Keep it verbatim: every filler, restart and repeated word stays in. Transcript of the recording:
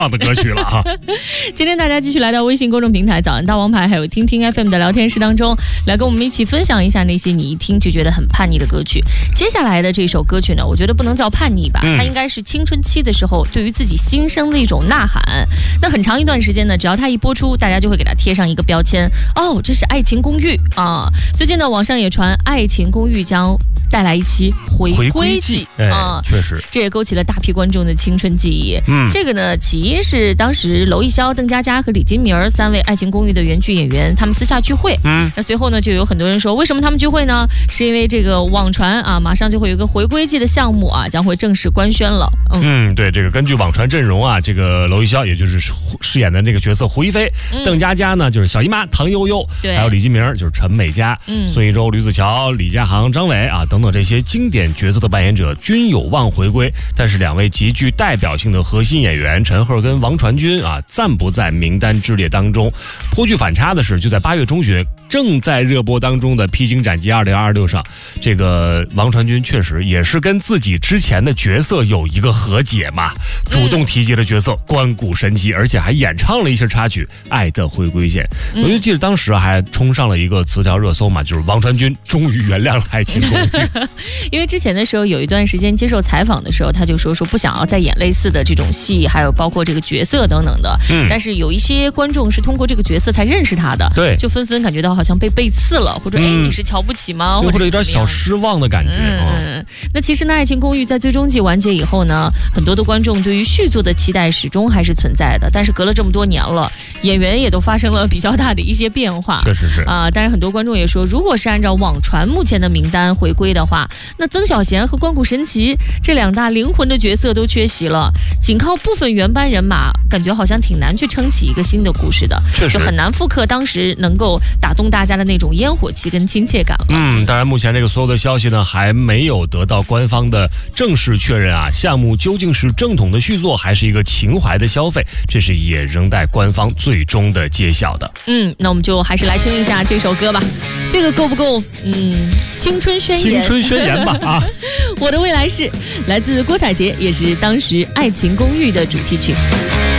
的歌曲了哈。 今天大家继续来到微信公众平台早安大王牌还有听听 F M 的聊天室当中，来跟我们一起分享一下那些你一听就觉得很叛逆的歌曲。接下来的这首歌曲呢，我觉得不能叫叛逆吧、嗯、它应该是青春期的时候对于自己心声的一种呐喊。那很长一段时间呢，只要它一播出，大家就会给它贴上一个标签，哦，这是爱情公寓啊。最近呢，网上也传爱情公寓将带来一期回归季啊，确实， 这也勾起了大批观众的青春记忆。嗯，这个呢，起因是当时娄艺潇、邓家佳和李金铭三位爱情公寓的原剧演员，他们私下聚会。嗯，那随后呢，就有很多人说，为什么他们聚会呢？是因为这个网传啊，马上就会有一个回归季的项目啊，将会正式官宣了。 嗯，嗯对，这个根据网传阵容啊，这个娄艺潇也就是饰演的这个角色胡一菲，嗯、邓家佳呢就是小姨妈唐悠悠，对，还有李金铭就是陈美嘉，嗯，孙艺洲、吕子乔、李佳航、张伟啊等等这些经典角色的扮演者均有望回归，但是两位极具代表性的核心演员陈赫跟王传君啊暂不在名单之列当中。颇具反差的是，就在八月中旬，正在热播当中的《披荆斩棘二零二六》上，这个王传君确实也是跟自己之前的角色有一个和解嘛，主动提及了角色关谷神奇，而且还演唱了一些插曲《爱的回归线》。我就记得当时还冲上了一个词条热搜嘛，就是王传君终于原谅了爱情公寓。 因为之前的时候有一段时间接受采访的时候，他就说说不想要再演类似的这种戏，还有包括这个角色等等的。嗯，但是有一些观众是通过这个角色才认识他的，对，就纷纷感觉到好像被背刺了，或者哎、嗯、你是瞧不起吗？ 或者有点小失望的感觉。 嗯，嗯那其实呢，《爱情公寓》在最终季完结以后呢，很多的观众对于续作的期待始终还是存在的。但是隔了这么多年了，演员也都发生了比较大的一些变化。 确实是啊、呃，但是很多观众也说，如果是按照网传目前的名单回归的话，那曾小贤和关谷神奇这两大灵魂的角色都缺席了，仅靠部分原班人马，感觉好像挺难去撑起一个新的故事的， 确实就很难复刻当时能够打动大家的那种烟火气跟亲切感了。 嗯，当然目前这个所有的消息呢，还没有得到官方的正式确认啊，项目究竟是正统的续作，还是一个情怀的消费，这是也仍待官方最终的揭晓的。 嗯，那我们就还是来听一下这首歌吧，这个够不够？嗯，青春宣言， 青春宣言吧啊！ 我的未来是来自郭采洁，也是当时《爱情公寓》的主题曲。